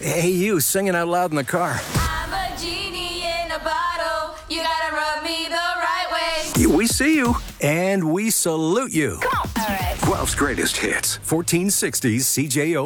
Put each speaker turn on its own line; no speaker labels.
Hey, you singing out loud in the car.
I'm a genie in a bottle. You gotta rub me the right way.
We see you, and we salute you.
Come on. All right.
Guelph's greatest hits, 1460s CJO.